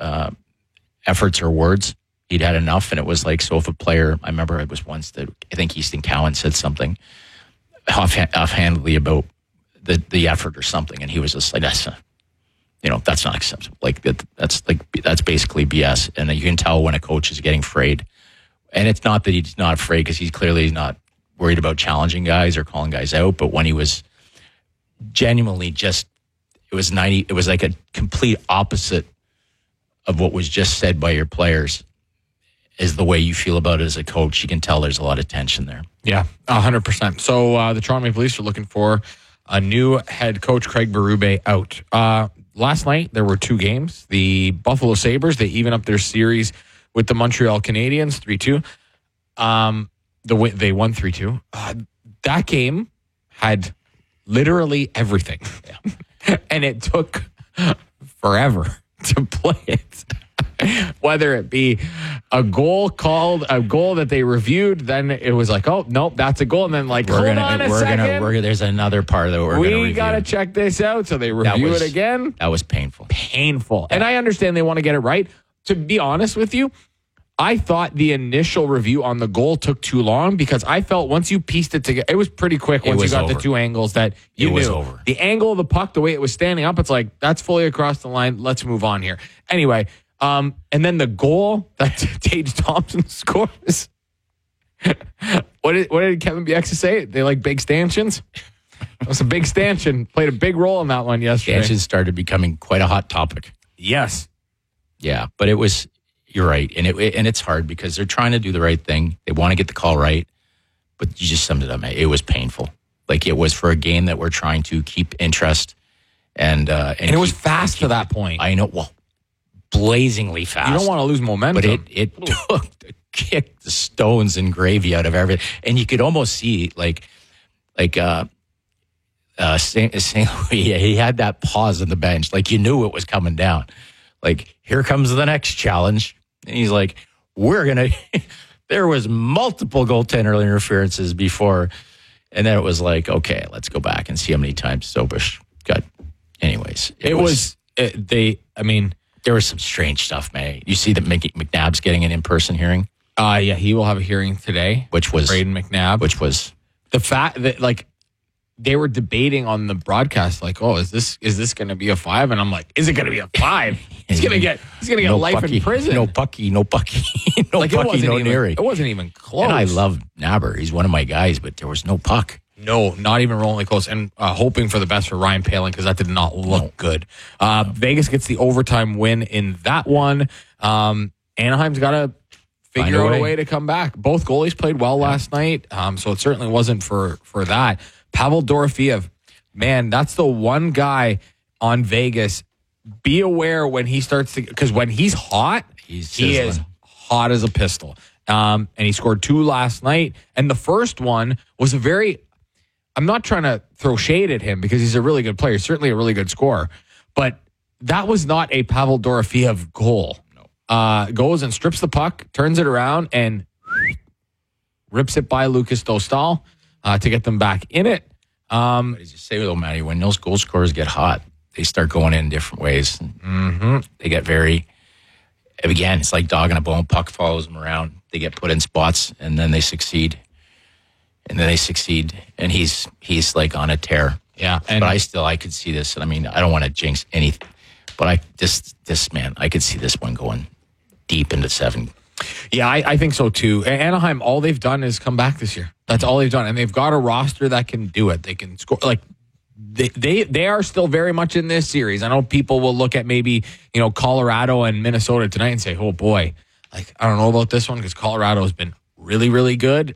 efforts or words. He'd had enough, and it was like, so if a player, I remember it was once that I think Easton Cowan said something offhandedly about the effort or something, and he was just like, that's not acceptable. Like that's basically BS, and you can tell when a coach is getting frayed. And it's not that he's not afraid, because he's clearly not worried about challenging guys or calling guys out, but when he was genuinely just, it was like a complete opposite of what was just said by your players is the way you feel about it as a coach. You can tell there's a lot of tension there. Yeah, 100%. So the Toronto Maple Leafs are looking for a new head coach, Craig Berube, out. Last night, there were 2 games. The Buffalo Sabres, they even up their series with the Montreal Canadiens, 3-2. They won 3-2. That game had literally everything. Yeah. And it took forever to play it. Whether it be a goal that they reviewed, then it was like, oh, nope, that's a goal. And then like, there's another part of it we got to check this out. So they review it again. That was painful. Yeah. And I understand they want to get it right. To be honest with you, I thought the initial review on the goal took too long, because I felt once you pieced it together, it was pretty quick once you got the 2 angles that you knew. It was over. The angle of the puck, the way it was standing up, it's like, that's fully across the line. Let's move on here. Anyway, and then the goal that Tage Thompson scores. What did Kevin Bieksa say? They like big stanchions? It was a big stanchion. Played a big role in that one yesterday. Stanchions started becoming quite a hot topic. Yes. Yeah, but it was... You're right, and it's hard because they're trying to do the right thing. They want to get the call right, but you just summed it up, mate. It was painful. Like, it was for a game that we're trying to keep interest, and it was fast to that point. I know, well, blazingly fast. You don't want to lose momentum, but it took the kick, the stones and gravy out of everything, and you could almost see St. Louis. He had that pause on the bench, like you knew it was coming down. Like, here comes the next challenge. And he's like, there was multiple goaltender interferences before. And then it was like, okay, let's go back and see how many times Sobush got. Anyways. There was some strange stuff, man. You see that McNabb's getting an in-person hearing? Yeah, he will have a hearing today. Which was Braden McNabb. Which was the fact that, like, they were debating on the broadcast, like, oh, is this going to be a 5? And I'm like, is it going to be a 5? He's going to get life in prison. No Bucky, no Neary. It wasn't even close. And I love Nabber. He's one of my guys, but there was no puck. No, not even remotely close. And hoping for the best for Ryan Poehling, because that did not look good. Vegas gets the overtime win in that one. Anaheim's got to figure out a way to come back. Both goalies played well last night, so it certainly wasn't for that. Pavel Dorofeev, man, that's the one guy on Vegas. Be aware when he starts to, because when he's hot, he is hot as a pistol. And he scored 2 last night. And the first one was I'm not trying to throw shade at him because he's a really good player, certainly a really good scorer. But that was not a Pavel Dorofeev goal. No. Goes and strips the puck, turns it around, and rips it by Lucas Dostal. To get them back in it. As you say, though, Matty, when those goal scorers get hot, they start going in different ways. Mm-hmm. They get again, it's like dog and a bone. Puck follows them around. They get put in spots, and then they succeed. And he's like on a tear. Yeah. But I could see this. And I mean, I don't want to jinx anything, but this man, I could see this one going deep into 7. Yeah, I think so too. Anaheim, all they've done is come back this year. That's all they've done, and they've got a roster that can do it. They can score. Like they are still very much in this series. I know people will look at maybe Colorado and Minnesota tonight and say, "Oh boy, like I don't know about this one," because Colorado has been really, really good.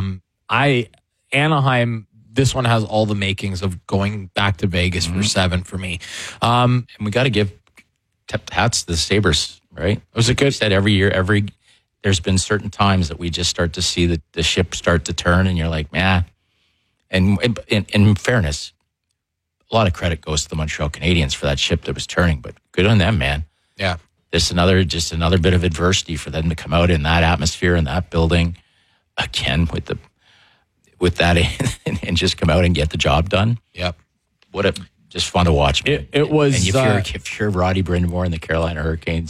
Anaheim, this one has all the makings of going back to Vegas for 7 for me. And we got to give hats to the Sabres, right? It was a good said every year. There's been certain times that we just start to see the ship start to turn, and you're like, man. And in fairness, a lot of credit goes to the Montreal Canadiens for that ship that was turning, but good on them, man. Yeah. Just another bit of adversity for them to come out in that atmosphere, in that building, again, with that and just come out and get the job done. Yep. Just fun to watch. It was. And if you're Roddy Brindamore and the Carolina Hurricanes,